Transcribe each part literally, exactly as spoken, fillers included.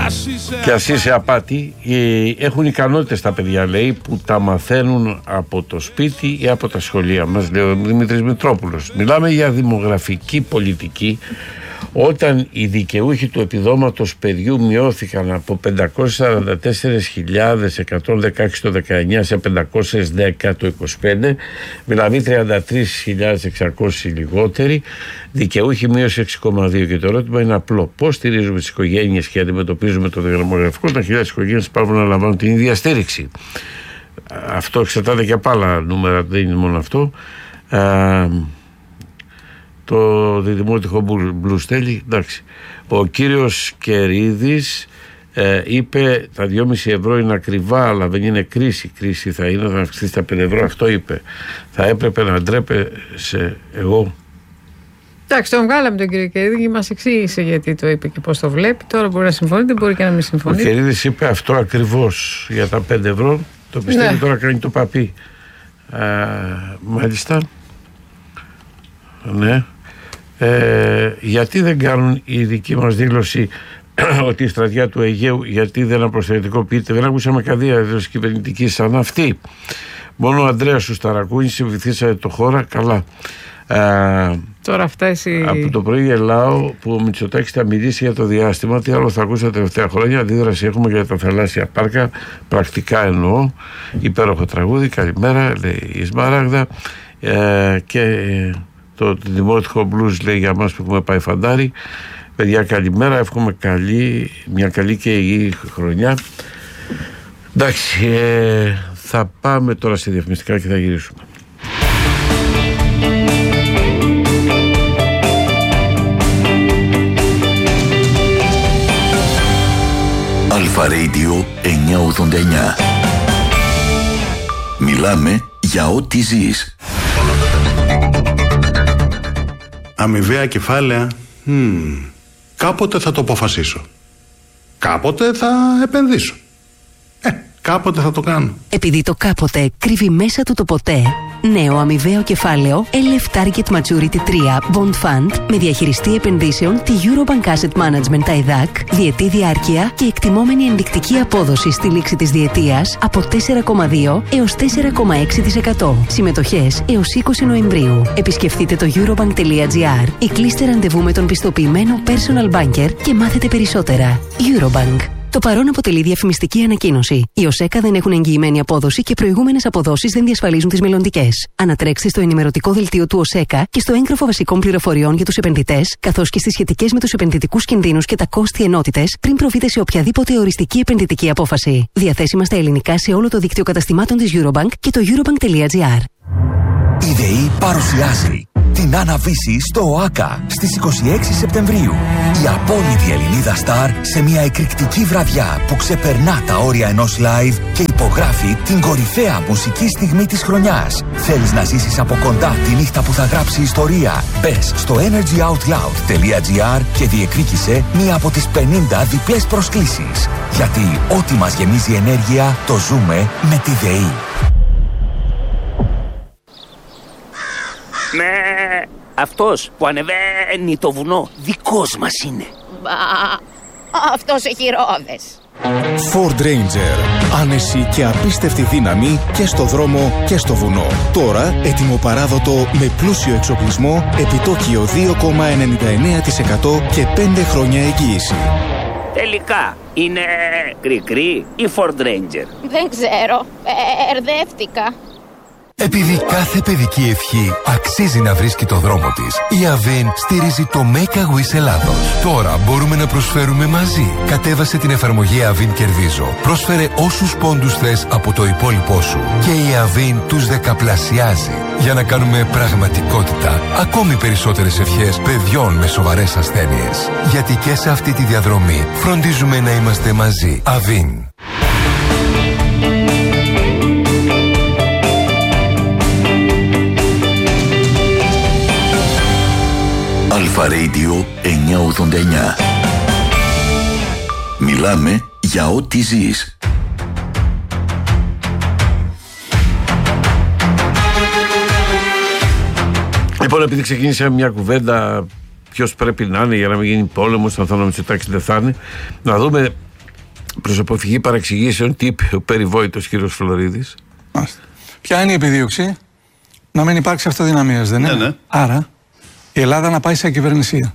Και ας είσαι απάτη, έχουν ικανότητες τα παιδιά, λέει, που τα μαθαίνουν από το σπίτι ή από τα σχολεία μας, λέει ο Δημήτρης Μητρόπουλος. Μιλάμε για δημογραφική πολιτική. Όταν οι δικαιούχοι του επιδόματος παιδιού μειώθηκαν από πεντακόσιες σαράντα τέσσερις χιλιάδες εκατόν δεκαέξι το δεκαεννιά σε πεντακόσιες δέκα το είκοσι πέντε, δηλαδή τριάντα τρεις χιλιάδες εξακόσιοι λιγότεροι, δικαιούχοι μείωση έξι κόμμα δύο. Και το ερώτημα είναι απλό: πώς στηρίζουμε τις οικογένειες και αντιμετωπίζουμε το δημογραφικό όταν χιλιάδες οικογένειες πάρουν να λαμβάνουν την ίδια στήριξη? Αυτό εξαρτάται και από άλλα νούμερα, δεν είναι μόνο αυτό. Α, το διδημότυχο μπλουστέλι, εντάξει. Ο κύριος Κερίδης ε, είπε τα δυόμισι ευρώ είναι ακριβά, αλλά δεν είναι κρίση. Κρίση θα είναι όταν αυξηθεί τα πέντε ευρώ. Αυτό είπε. Θα έπρεπε να ντρέπεσαι εγώ. Εντάξει, τον βγάλαμε τον κύριο Κερίδη και μας εξήγησε γιατί το είπε και πώς το βλέπει. Τώρα μπορεί να συμφωνείτε, μπορεί και να μην συμφωνείτε. Ο Κερίδης είπε αυτό ακριβώς για τα πέντε ευρώ. Το πιστεύει, ναι. Τώρα κάνει το παπί. Α, μάλιστα. Ναι. Ε, γιατί δεν κάνουν η δική μας δήλωση ότι η στρατιά του Αιγαίου, γιατί δεν αποστρατιωτικοποιείται? Δεν ακούσαμε καμία δήλωση κυβερνητική σαν αυτή. Μόνο ο Ανδρέας Σουσταρακούνης συμβηθήσατε το χώρα. Καλά. Ε, Τώρα αυτές οι... Από το πρωί γελάω που ο Μητσοτάκης θα μιλήσει για το διάστημα. Τι άλλο θα ακούσει τα τελευταία χρόνια? Αντίδραση έχουμε για τα θαλάσσια πάρκα. Πρακτικά εννοώ. Υπέροχο τραγούδι. Καλημέρα, λέει η Σμάραγδα. Ε, και το δημότυχο μπλουζ λέει για μας που έχουμε πάει φαντάρι. Παιδιά, καλημέρα. Εύχομαι καλή, μια καλή και υγιή χρονιά. Εντάξει, ε, θα πάμε τώρα σε διαφημιστικά και θα γυρίσουμε. Αλφα Radio εννιακόσια ογδόντα εννιά. Μιλάμε για ό,τι ζεις. Αμοιβαία κεφάλαια. Hmm. Κάποτε θα το αποφασίσω. Κάποτε θα επενδύσω. Ε, κάποτε θα το κάνω. Επειδή το κάποτε κρύβει μέσα του το ποτέ, νέο αμοιβαίο κεφάλαιο ελ εφ Target Maturity τρία Bond Fund με διαχειριστή επενδύσεων τη Eurobank Asset Management τα ΕΔΑΚ, διετή διάρκεια και εκτιμόμενη ενδεικτική απόδοση στη λήξη της διετίας από τέσσερα κόμμα δύο έως τέσσερα κόμμα έξι τοις εκατό. Συμμετοχές έως είκοσι Νοεμβρίου. Επισκεφτείτε το eurobank.gr ή κλείστε ραντεβού με τον πιστοποιημένο personal banker και μάθετε περισσότερα. Eurobank. Το παρόν αποτελεί διαφημιστική ανακοίνωση. Οι ΟΣΕΚΑ δεν έχουν εγγυημένη απόδοση και προηγούμενες αποδόσεις δεν διασφαλίζουν τις μελλοντικές. Ανατρέξτε στο ενημερωτικό δελτίο του ΟΣΕΚΑ και στο έγγραφο βασικών πληροφοριών για τους επενδυτές, καθώς και στις σχετικές με τους επενδυτικούς κινδύνους και τα κόστη ενότητες πριν προβείτε σε οποιαδήποτε οριστική επενδυτική απόφαση. Διαθέσιμα στα ελληνικά σε όλο το δίκτυο καταστημάτων της Eurobank και το eurobank.gr. Η ΔΕΗ παρουσιάζει την Άννα-Βύση στο ΟΑΚΑ στις είκοσι έξι Σεπτεμβρίου. Η απόλυτη Ελληνίδα στάρ σε μια εκρηκτική βραδιά που ξεπερνά τα όρια ενός live και υπογράφει την κορυφαία μουσική στιγμή της χρονιάς. Θέλεις να ζήσεις από κοντά τη νύχτα που θα γράψει ιστορία? Μπες στο energyoutloud.gr και διεκδίκησε μία από τις πενήντα διπλές προσκλήσεις. Γιατί ό,τι μας γεμίζει ενέργεια το ζούμε με τη ΔΕΗ. Ναι, αυτός που ανεβαίνει το βουνό δικός μας είναι. Μπα, αυτός έχει ρόδες. Ford Ranger. Άνεση και απίστευτη δύναμη και στο δρόμο και στο βουνό. Τώρα ετοιμοπαράδοτο με πλούσιο εξοπλισμό, επιτόκιο δύο κόμμα ενενήντα εννέα τοις εκατό και πέντε χρόνια εγγύηση. Τελικά είναι κρικρί ή Ford Ranger? Δεν ξέρω, ερδεύτηκα. Επειδή κάθε παιδική ευχή αξίζει να βρίσκει το δρόμο της, η Avin στηρίζει το Make a Wish Ελλάδος. Τώρα μπορούμε να προσφέρουμε μαζί. Κατέβασε την εφαρμογή Avin Κερδίζω. Πρόσφερε όσους πόντους θες από το υπόλοιπό σου και η Avin τους δεκαπλασιάζει. Για να κάνουμε πραγματικότητα ακόμη περισσότερες ευχές παιδιών με σοβαρές ασθένειες. Γιατί και σε αυτή τη διαδρομή φροντίζουμε να είμαστε μαζί. Avin. Αλφα Radio εννιακόσια ογδόντα εννιά. Μιλάμε για ό,τι ζεις. Λοιπόν, επειδή ξεκίνησε μια κουβέντα ποιος πρέπει να είναι για να μην γίνει πόλεμος, αν θα ο Μητσοτάκης δεν θα είναι, να δούμε Προς αποφυγή παρεξηγήσεων, τι είπε ο περιβόητος κύριος Φλωρίδης? Ποια είναι η επιδίωξη? Να μην υπάρξει αυτοδυναμία, δεν είναι? Ναι, ναι. Άρα η Ελλάδα να πάει σε ακυβερνησία.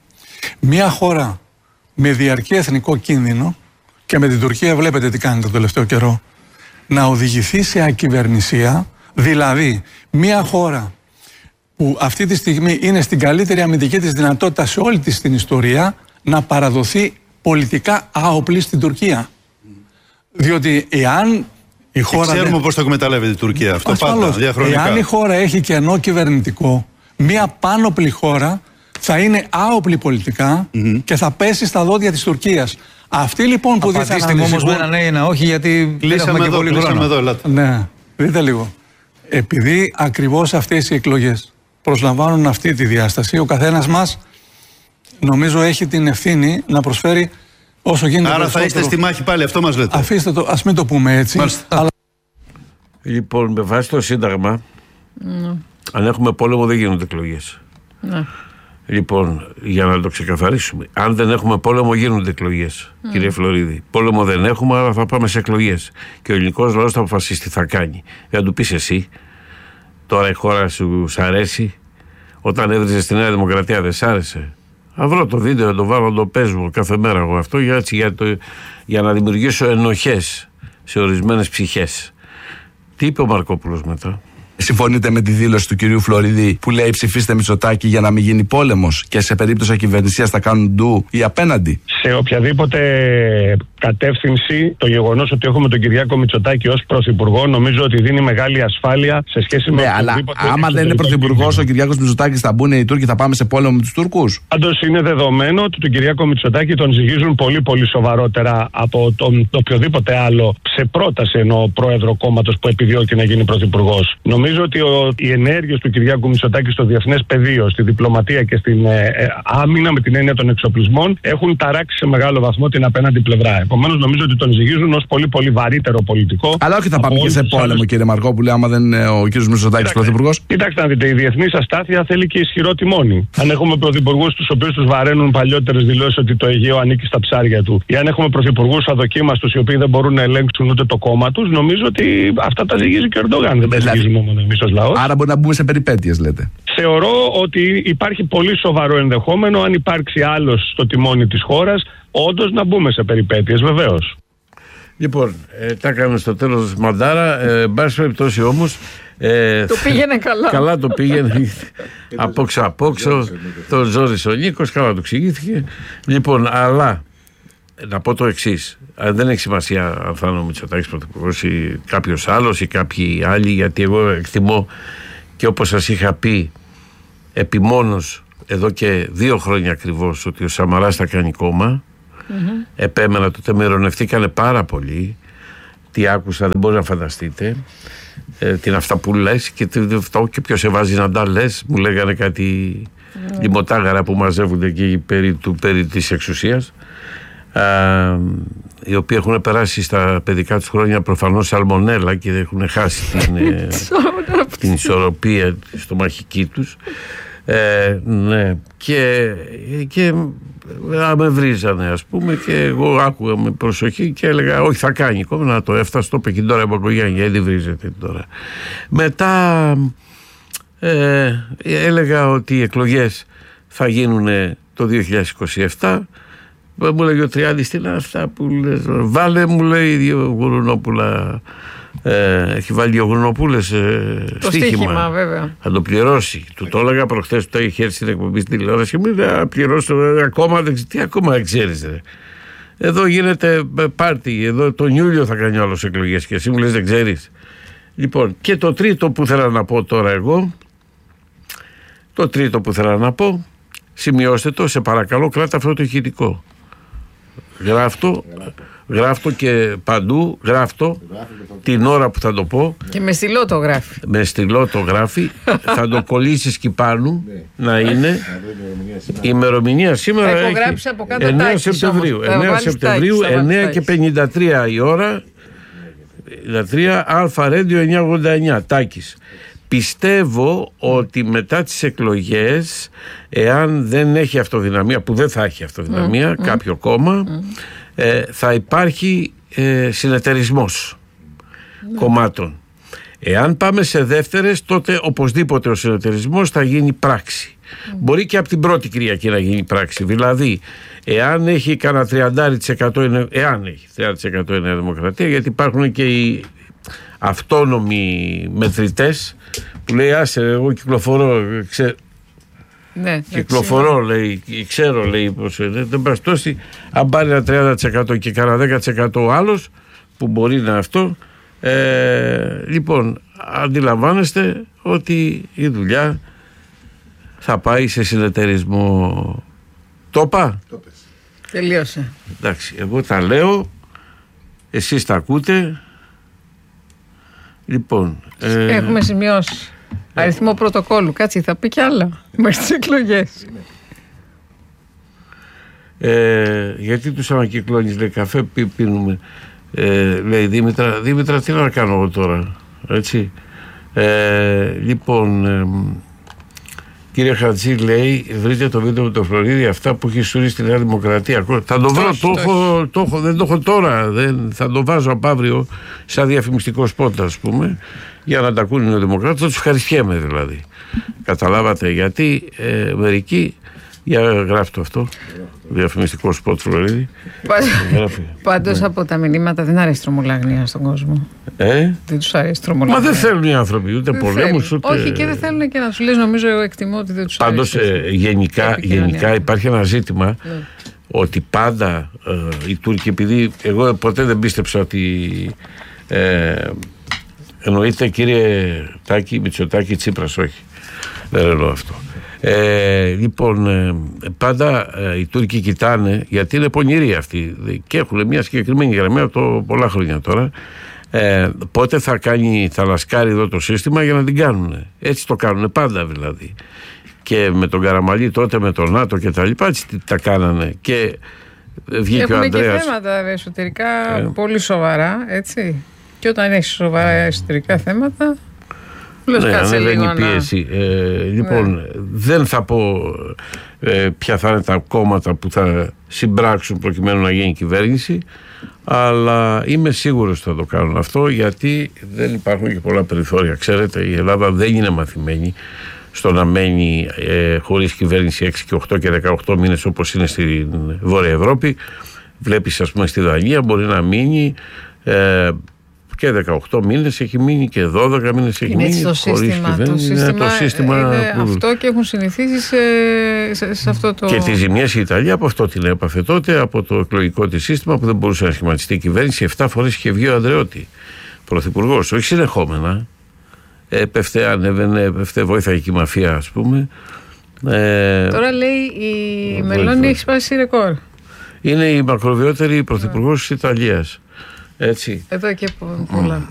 Μια χώρα με διαρκή εθνικό κίνδυνο, και με την Τουρκία βλέπετε τι κάνει το τελευταίο καιρό, να οδηγηθεί σε ακυβερνησία, δηλαδή μια χώρα που αυτή τη στιγμή είναι στην καλύτερη αμυντική της δυνατότητα σε όλη της την ιστορία, να παραδοθεί πολιτικά άοπλη στην Τουρκία. Διότι εάν η χώρα... Και ξέρουμε δεν... πώς το εκμεταλλεύεται η Τουρκία αυτό πάντα, διαχρονικά. Εάν η χώρα έχει κενό κυβερνητικό, μια πάνωπλη χώρα θα είναι άοπλη πολιτικά mm-hmm. και θα πέσει στα δόντια της Τουρκίας. Αυτοί λοιπόν που δείχνουν. Απαντήστε μου όμως με ένα ναι ή ένα όχι, γιατί κλείσαμε και πολύ χρόνο. Εδώ, ναι, δείτε λίγο. Επειδή ακριβώς αυτές οι εκλογές προσλαμβάνουν αυτή τη διάσταση, ο καθένας μας νομίζω έχει την ευθύνη να προσφέρει όσο γίνεται. Άρα θα είστε στη μάχη πάλι, αυτό μας λέτε? Αφήστε το, ας μην το πούμε έτσι. Αλλά... Λοιπόν, με βάση το Σύνταγμα, mm. αν έχουμε πόλεμο δεν γίνονται εκλογές. Mm. Λοιπόν, για να το ξεκαθαρίσουμε, αν δεν έχουμε πόλεμο γίνονται εκλογές, mm. κύριε Φλωρίδη. Πόλεμο δεν έχουμε, αλλά θα πάμε σε εκλογές. Και ο ελληνικός λαός θα αποφασίσει τι θα κάνει. Για να του πεις εσύ, τώρα η χώρα σου σ' αρέσει? Όταν έβριζε στη Νέα Δημοκρατία δεν σ' άρεσε? Θα βρω το βίντεο, να το βάλω, να το παίζω κάθε μέρα εγώ αυτό, για, έτσι, για, το, για να δημιουργήσω ενοχές σε ορισμένες ψυχές. Τι είπε ο Μαρκόπουλος μετά? Συμφωνείτε με τη δήλωση του κυρίου Φλωρίδη που λέει ψηφίστε Μητσοτάκη για να μην γίνει πόλεμος και σε περίπτωση ακυβερνησίας θα κάνουν ντου ή απέναντι? Σε οποιαδήποτε κατεύθυνση, το γεγονός ότι έχουμε τον Κυριάκο Μητσοτάκη ως πρωθυπουργό νομίζω ότι δίνει μεγάλη ασφάλεια σε σχέση με. Ναι, αλλά άμα δεν είναι πρωθυπουργός ο Κυριάκος Μητσοτάκης, θα μπουν οι Τούρκοι, θα πάμε σε πόλεμο με τους Τούρκους? Πάντως είναι δεδομένο ότι τον Κυριάκο Μητσοτάκη τον ζυγίζουν πολύ πολύ σοβαρότερα από τον οποιοδήποτε άλλο, σε πρόταση εννοώ, πρόεδρο κόμματος που επιδιώκει να γίνει πρωθυπουργός. Νομίζω ότι ο, οι ενέργειες του Κυριάκου Μητσοτάκη στο διεθνές πεδίο, στη διπλωματία και στην ε, ε, άμυνα με την έννοια των εξοπλισμών έχουν ταράξει σε μεγάλο βαθμό την απέναντι πλευρά. Επομένως, νομίζω ότι τον ζυγίζουν ως πολύ πολύ βαρύτερο πολιτικό. Αλλά όχι θα πάμε και σε πόλεμο, άλλους... κύριε Μαρκόπουλε, άμα δεν είναι ο κ. Μητσοτάκης πρωθυπουργός. Κοιτάξτε να δείτε, η διεθνής αστάθεια θέλει και ισχυρό τιμόνι. Αν έχουμε πρωθυπουργούς τους οποίους τους βαραίνουν παλιότερες δηλώσεις ότι το Αιγαίο ανήκει στα ψάρια του, ή αν έχουμε πρωθυπουργούς αδοκίμαστους οι οποίοι δεν μπορούν να ελέγξουν ούτε το κόμμα τους, νομίζω ότι αυτά τα ζυγίζει και ο Ερντογάν. Δεν τα ζυγίζουμε μόνο εμείς ως λαός. Άρα μπορεί να μπούμε σε περιπέτειες, λέτε? Θεωρώ ότι υπάρχει πολύ σοβαρό ενδεχόμενο, αν υπάρξει άλλος στο τιμόνι της χώρας, όντως να μπούμε σε περιπέτειες, βεβαίως. Λοιπόν, ε, τα έκαμε στο τέλος της Μαντάρα. Ε, μπας περιπτώσει όμως. Ε, το πήγαινε καλά. Καλά το πήγαινε. Απόξω απόξω. Το Ζόρις ο Νίκος, καλά το εξηγήθηκε. Λοιπόν, αλλά να πω το εξής. Δεν έχει σημασία αν θα είναι ο Μητσοτάκης πρωθυπουργός ή κάποιος άλλος ή κάποιοι άλλοι, γιατί εγώ εκτιμώ και όπως σας είχα πει επιμόνως εδώ και δύο χρόνια ακριβώς ότι ο Σαμαράς θα κάνει κόμμα. Mm-hmm. Επέμενα, τότε με ειρωνευτήκανε πάρα πολύ. Τι άκουσα δεν μπορεί να φανταστείτε. Ε, την αυτά που λες και, και ποιος σε βάζει να τα λες. Μου λέγανε κάτι mm. λιμωτάγαρα που μαζεύονται εκεί περί, του, περί της εξουσίας, α, οι οποίοι έχουν περάσει στα παιδικά τους χρόνια προφανώς σαλμονέλα και έχουν χάσει την, ε, την ισορροπία στομαχική τους. Ε, ναι, και, και με βρίζανε ας πούμε και εγώ άκουγα με προσοχή και έλεγα όχι θα κάνει κόμμα, να το έφτασε το είπε και τώρα η Μπακογιάννη, γιατί βρίζετε τώρα. Μετά ε, έλεγα ότι οι εκλογές θα γίνουν το δύο χιλιάδες είκοσι επτά. Μου λέει ο Τριάδης τι είναι αυτά που λες, βάλε μου λέει δύο Γουρουνόπουλα. Ε, έχει βάλει δύο Γουρουνοπούλες ε, το στοίχημα, στοίχημα βέβαια. Θα το πληρώσει. Του το έλεγα προχθές, το είχε έρθει στην εκπομπή στην τηλεόραση και μου λέει να πληρώσω ακόμα, δεν, τι ακόμα δεν ξέρεις ρε. Εδώ γίνεται πάρτι, εδώ τον Ιούλιο θα κάνει άλλος εκλογές και εσύ μου λες δεν ξέρεις. Λοιπόν, και το τρίτο που θέλω να πω τώρα εγώ, το τρίτο που θέλω να πω, σημειώστε το, σε παρακαλώ, κράτα αυτό το ηχητικό. Γράφτο, γράφτο και παντού, γράφτο την ώρα που θα το πω. Και με στυλό το γράφει. Με στυλό το γράφει, θα το κολλήσεις κι πάνω να είναι. Η ημερομηνία σήμερα έχει εννέα Σεπτεμβρίου. εννέα Σεπτεμβρίου, εννέα και πενήντα τρία η ώρα. πενήντα τρία Αλφα Ρέντιο εννιακόσια ογδόντα εννιά, Τάκης. Πιστεύω ότι μετά τις εκλογές, εάν δεν έχει αυτοδυναμία, που δεν θα έχει αυτοδυναμία, mm, κάποιο κόμμα, mm. ε, θα υπάρχει ε, συνεταιρισμός ναι. κομμάτων. Εάν πάμε σε δεύτερες, τότε οπωσδήποτε ο συνεταιρισμός θα γίνει πράξη. Mm. Μπορεί και από την πρώτη Κυριακή να γίνει πράξη. Δηλαδή, εάν έχει κανένα τριάντα τοις εκατό, εάν έχει τριάντα τοις εκατό η Νέα Δημοκρατία, γιατί υπάρχουν και οι αυτόνομοι μετρητές που λέει άσε εγώ κυκλοφορώ ξε... ναι, κυκλοφορώ ναι. λέει, ξέρω λέει πως είναι, δεν πας τόση, αν πάρει ένα τριάντα τοις εκατό και κανένα δέκα τοις εκατό άλλος που μπορεί να αυτό ε, λοιπόν αντιλαμβάνεστε ότι η δουλειά θα πάει σε συνεταιρισμό. Το είπα? Τελείωσε. Εντάξει, εγώ τα λέω, εσείς τα ακούτε. Λοιπόν, ε... έχουμε σημειώσει αριθμό πρωτοκόλλου. Κάτσε, θα πει κι άλλα μέχρι τις εκλογές. Ε, γιατί τους ανακυκλώνεις, λέει, καφέ πι, πίνουμε. Ε, λέει Δήμητρα, Δήμητρα, τι να κάνω εγώ τώρα, έτσι. Ε, λοιπόν, ε, κύριε Χατζή, λέει, βρείτε το βίντεο με το Φλωρίδη, αυτά που έχει σουρεί στη Νέα Δημοκρατία. Θα το βρω, το έχω, το έχω, δεν το έχω τώρα. Δεν, θα το βάζω από αύριο σαν διαφημιστικό σπότ, ας πούμε, για να τα ακούνε οι Νεοδημοκράτες. Θα τους ευχαριστιέμαι δηλαδή. Καταλάβατε γιατί ε, μερικοί. Για γράφει το αυτό. Διαφημιστικό σπότ Φλωρίδη. Πάντως από τα μηνύματα δεν αρέσει τρομολαγνία στον κόσμο. Ε? Δεν τους αρέσει τρομολαγνία. Μα δεν θέλουν οι άνθρωποι ούτε πολέμους ούτε. Όχι, και δεν θέλουν και να τους λες, νομίζω, εγώ εκτιμώ ότι δεν τους αρέσει. Πάντως ε, γενικά, γενικά υπάρχει ένα ζήτημα ναι. ότι πάντα ε, οι Τούρκοι, επειδή εγώ ποτέ δεν πίστεψα ότι ε, εννοείται κύριε Τάκη, Μητσοτάκη, Τσίπρας, όχι. Δεν εννοώ αυτό. Ε, λοιπόν, ε, πάντα ε, οι Τούρκοι κοιτάνε, γιατί είναι πονηροί αυτοί και έχουν μια συγκεκριμένη γραμμή από πολλά χρόνια τώρα. Ε, πότε θα κάνει, θα λασκάρει εδώ το σύστημα για να την κάνουν. Έτσι το κάνουν πάντα δηλαδή. Και με τον Καραμαλή τότε, με τον ΝΑΤΟ και τα λοιπά, έτσι τα κάνανε. Και βγήκε έχουν ο Ανδρέας. Και θέματα εσωτερικά ε. πολύ σοβαρά, έτσι. Και όταν έχει σοβαρά εσωτερικά θέματα. Ναι, ανεβαίνει η πίεση. Ε, λοιπόν, ναι. δεν θα πω ε, ποια θα είναι τα κόμματα που θα συμπράξουν προκειμένου να γίνει κυβέρνηση, αλλά είμαι σίγουρος ότι θα το κάνουν αυτό, γιατί δεν υπάρχουν και πολλά περιθώρια. Ξέρετε, η Ελλάδα δεν είναι μαθημένη στο να μένει ε, χωρίς κυβέρνηση έξι και οκτώ και δεκαοκτώ μήνες όπως είναι στη Βόρεια Ευρώπη. Βλέπεις, ας πούμε, στη Δανία μπορεί να μείνει ε, και δεκαοκτώ μήνες, έχει μείνει και δώδεκα μήνες, έχει είναι μείνει το σύστημα, το σύστημα, είναι το σύστημα είναι που... αυτό και έχουν συνηθίσει σε, σε, σε αυτό το... Και τις ζημιές η Ιταλία από αυτό την έπαθε τότε, από το εκλογικό της σύστημα που δεν μπορούσε να σχηματιστεί η κυβέρνηση. Εφτά φορές είχε βγει ο Ανδρεώτη πρωθυπουργός, όχι συνεχόμενα. Έπεφτε, ανέβαινε, έπεφτε, βοήθαγε και η μαφία, ας πούμε. Ε, Τώρα λέει η Μελώνη έχει σπάσει ρεκόρ. Είναι η μακροβιότερη πρωθυπουργός της Ιταλίας. Έτσι. Εδώ και πολλά.